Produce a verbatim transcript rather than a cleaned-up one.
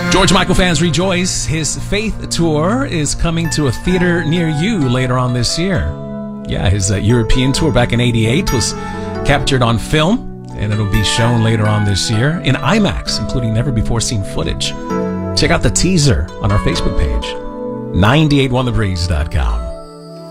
George Michael fans rejoice. His Faith Tour is coming to a theater near you later on this year. Yeah, his uh, European tour back in eighty-eight was captured on film, and it'll be shown later on this year in IMAX, including never-before-seen footage. Check out the teaser on our Facebook page, nine eight one the breeze dot com.